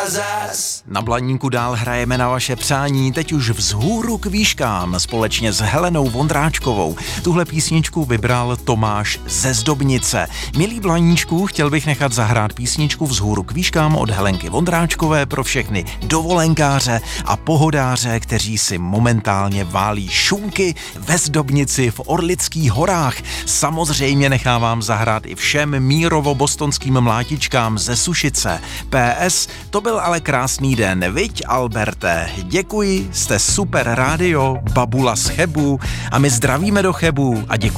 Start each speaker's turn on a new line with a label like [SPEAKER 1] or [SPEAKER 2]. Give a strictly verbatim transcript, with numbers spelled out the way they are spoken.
[SPEAKER 1] zas.
[SPEAKER 2] Na Blaníku dál hrajeme na vaše přání, teď už vzhůru k výškám společně s Helenou Vondráčkovou. Tuhle písničku vybral Tomáš ze Zdobnice. Milý Blaníčku, chtěl bych nechat zahrát písničku Vzhůru k výškám od Helenky Vondráčkové pro všechny dovolenkáře a pohodáře, kteří si momentálně válí šunky ve Zdobnici v Orlických horách. Samozřejmě nechávám zahrát i všem mírovo-bostonským mlátičkám ze Sušice. P S. To byl ale krásný den, viď, Alberte? Děkuji, jste super rádio, babula z Chebu a my zdravíme do Chebu a děkuji